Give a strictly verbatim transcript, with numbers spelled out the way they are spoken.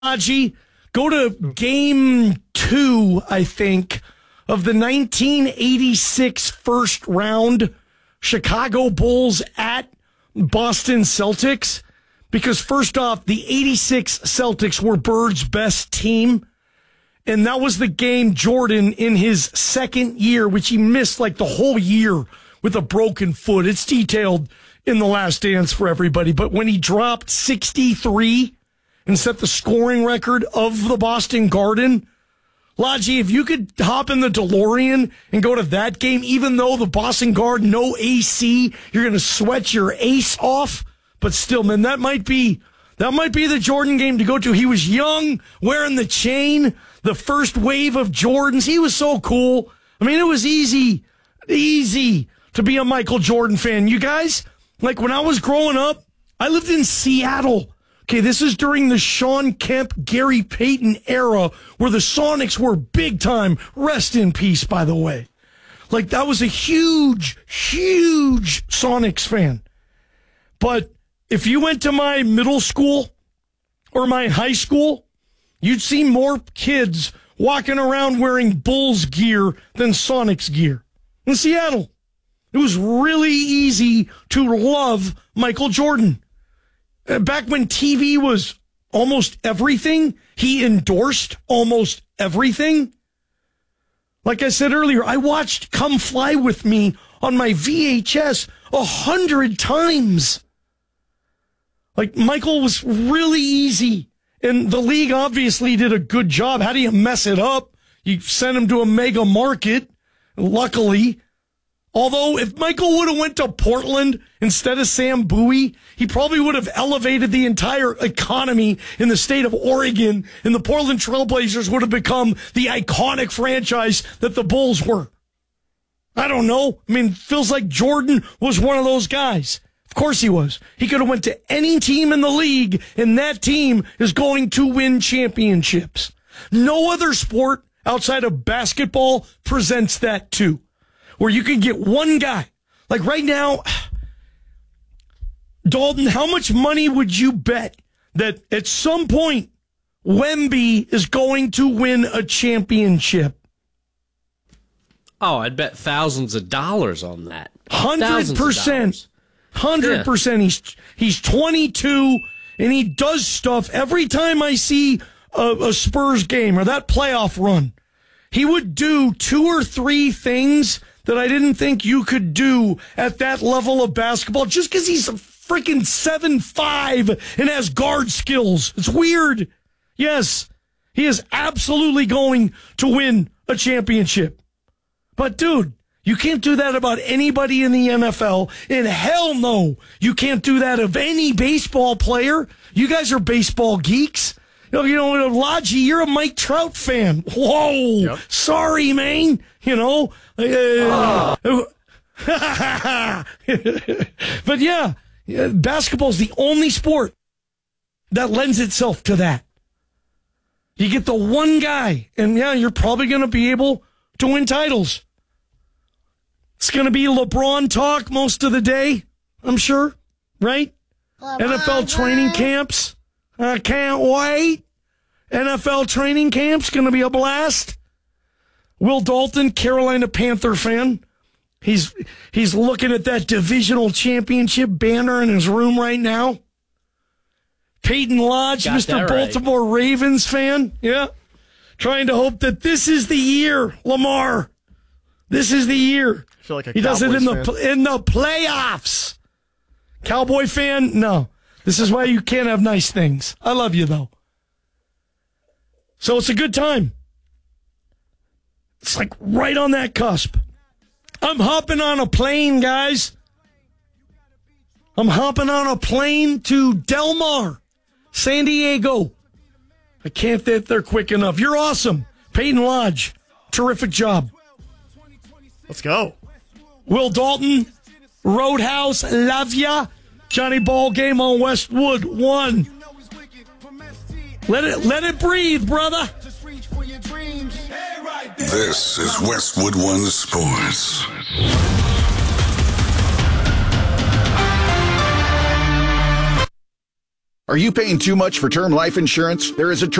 Haji, go to game two, I think, of the nineteen eighty-six first round Chicago Bulls at Boston Celtics. Because first off, the eighty-six Celtics were Bird's best team. And that was the game Jordan in his second year, which he missed like the whole year with a broken foot. It's detailed in The Last Dance for everybody. But when he dropped sixty-three and set the scoring record of the Boston Garden, Laji, if you could hop in the DeLorean and go to that game, even though the Boston Garden, no A C, you're going to sweat your ace off. But still, man, that might be that might be the Jordan game to go to. He was young, wearing the chain, the first wave of Jordans. He was so cool. I mean, it was easy, easy to be a Michael Jordan fan. You guys, like when I was growing up, I lived in Seattle. Okay, this is during the Sean Kemp, Gary Payton era where the Sonics were big time. Rest in peace, by the way. Like, that was a huge, huge Sonics fan. But if you went to my middle school or my high school, you'd see more kids walking around wearing Bulls gear than Sonics gear. In Seattle, it was really easy to love Michael Jordan. Back when T V was almost everything, he endorsed almost everything. Like I said earlier, I watched Come Fly With Me on my V H S a hundred times. Like, Michael was really easy. And the league obviously did a good job. How do you mess it up? You send him to a mega market, luckily. Although, if Michael would have went to Portland instead of Sam Bowie, he probably would have elevated the entire economy in the state of Oregon, and the Portland Trailblazers would have become the iconic franchise that the Bulls were. I don't know. I mean, feels like Jordan was one of those guys. Of course he was. He could have went to any team in the league, and that team is going to win championships. No other sport outside of basketball presents that too. Where you can get one guy. Like right now, Dalton, how much money would you bet that at some point Wemby is going to win a championship? Oh, I'd bet thousands of dollars on that. Hundred percent. Hundred percent. He's he's twenty-two and he does stuff every time I see a, a Spurs game or that playoff run. He would do two or three things that I didn't think you could do at that level of basketball just because he's a freaking seven five and has guard skills. It's weird. Yes, he is absolutely going to win a championship. But, dude, you can't do that about anybody in the N F L. And hell no, you can't do that of any baseball player. You guys are baseball geeks. You know, you know, Laji, you're a Mike Trout fan. Whoa. Yep. Sorry, man. You know. Uh, oh. But yeah, basketball's the only sport that lends itself to that. You get the one guy, and yeah, you're probably going to be able to win titles. It's going to be LeBron talk most of the day, I'm sure, right? LeBron, N F L training camps. I can't wait. N F L training camp's going to be a blast. Will Dalton, Carolina Panther fan. He's he's looking at that divisional championship banner in his room right now. Peyton Lodge, Got Mister Baltimore right. Ravens fan. Yeah. Trying to hope that this is the year, Lamar. This is the year. I feel like a he does it in fan. the in the playoffs. Cowboy fan? No. This is why you can't have nice things. I love you, though. So it's a good time. It's like right on that cusp. I'm hopping on a plane, guys. I'm hopping on a plane to Del Mar, San Diego. I can't get there quick enough. You're awesome. Peyton Lodge, terrific job. Let's go. Will Dalton, Roadhouse, love ya. Johnny Ball game on Westwood one. Let it let it breathe, brother. This is Westwood One Sports. Are you paying too much for term life insurance? There is a